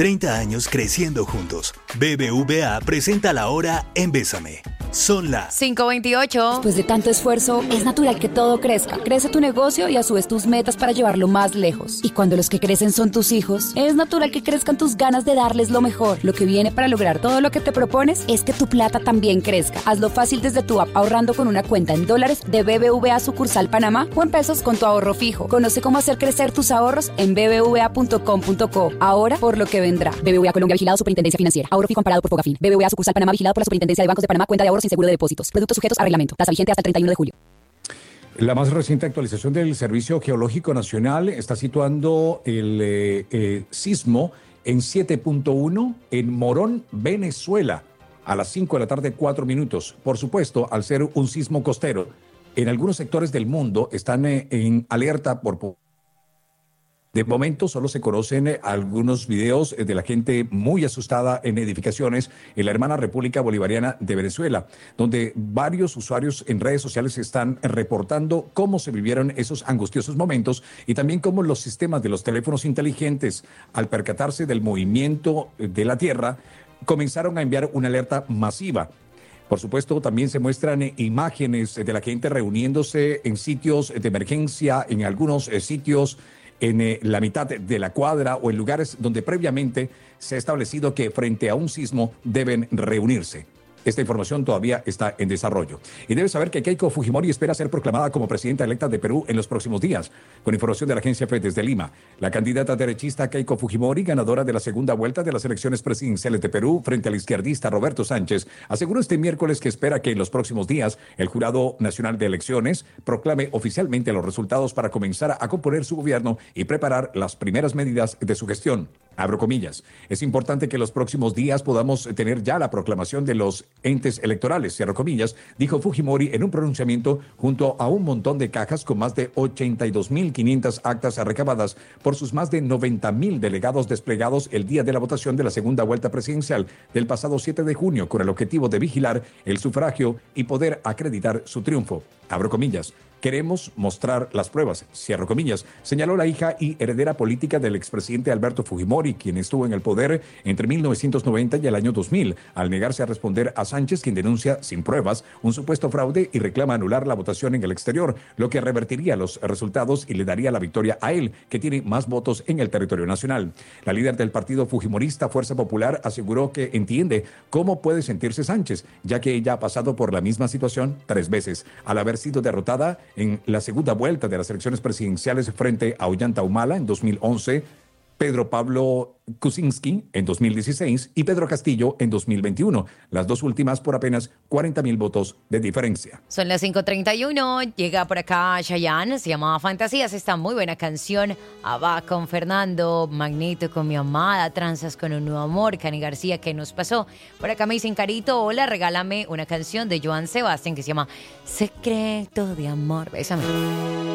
30 años creciendo juntos. BBVA presenta la hora en Bésame. Son las 5:28. Después de tanto esfuerzo, es natural que todo crezca. Crece tu negocio y a su vez tus metas para llevarlo más lejos. Y cuando los que crecen son tus hijos, es natural que crezcan tus ganas de darles lo mejor. Lo que viene para lograr todo lo que te propones es que tu plata también crezca. Hazlo fácil desde tu app ahorrando con una cuenta en dólares de BBVA sucursal Panamá o en pesos con tu ahorro fijo. Conoce cómo hacer crecer tus ahorros en bbva.com.co. Ahora por lo que vendrá. BBVA Colombia, vigilado Superintendencia Financiera. Ahorro fijo amparado por Fogafín. BBVA sucursal Panamá, vigilado por la Superintendencia de Bancos de Panamá. Cuenta de ahorros sin seguro de depósitos. Productos sujetos a reglamento. Tasa vigente hasta el 31 de julio. La más reciente actualización del Servicio Geológico Nacional está situando el sismo en 7.1 en Morón, Venezuela, a las 5 de la tarde, 4 minutos. Por supuesto, al ser un sismo costero, en algunos sectores del mundo están en alerta por... De momento solo se conocen algunos videos de la gente muy asustada en edificaciones en la hermana República Bolivariana de Venezuela, donde varios usuarios en redes sociales están reportando cómo se vivieron esos angustiosos momentos y también cómo los sistemas de los teléfonos inteligentes, al percatarse del movimiento de la Tierra, comenzaron a enviar una alerta masiva. Por supuesto, también se muestran imágenes de la gente reuniéndose en sitios de emergencia, en algunos sitios en la mitad de la cuadra o en lugares donde previamente se ha establecido que frente a un sismo deben reunirse. Esta información todavía está en desarrollo. Y debes saber que Keiko Fujimori espera ser proclamada como presidenta electa de Perú en los próximos días. Con información de la agencia FE desde Lima, la candidata derechista Keiko Fujimori, ganadora de la segunda vuelta de las elecciones presidenciales de Perú frente al izquierdista Roberto Sánchez, aseguró este miércoles que espera que en los próximos días el Jurado Nacional de Elecciones proclame oficialmente los resultados para comenzar a componer su gobierno y preparar las primeras medidas de su gestión. Abro comillas. Es importante que los próximos días podamos tener ya la proclamación de los entes electorales, cierro comillas, dijo Fujimori en un pronunciamiento junto a un montón de cajas con más de 82.500 actas recabadas por sus más de 90.000 delegados desplegados el día de la votación de la segunda vuelta presidencial del pasado 7 de junio con el objetivo de vigilar el sufragio y poder acreditar su triunfo. Abro comillas. Queremos mostrar las pruebas, cierro comillas, señaló la hija y heredera política del expresidente Alberto Fujimori, quien estuvo en el poder entre 1990 y el año 2000, al negarse a responder a Sánchez, quien denuncia sin pruebas un supuesto fraude y reclama anular la votación en el exterior, lo que revertiría los resultados y le daría la victoria a él, que tiene más votos en el territorio nacional. La líder del partido fujimorista Fuerza Popular aseguró que entiende cómo puede sentirse Sánchez, ya que ella ha pasado por la misma situación 3 veces, al haber sido derrotada en la segunda vuelta de las elecciones presidenciales frente a Ollanta Humala en 2011, Pedro Pablo Kuczynski en 2016 y Pedro Castillo en 2021, las dos últimas por apenas 40.000 votos de diferencia. Son las 5:31, llega por acá Chayanne, se llama Fantasías, esta muy buena canción, Abba con Fernando, Magneto con Mi Amada, Tranzas con un Nuevo Amor, Cani García, ¿qué nos pasó? Por acá me dicen, Carito, hola, regálame una canción de Joan Sebastián que se llama Secreto de Amor, bésame.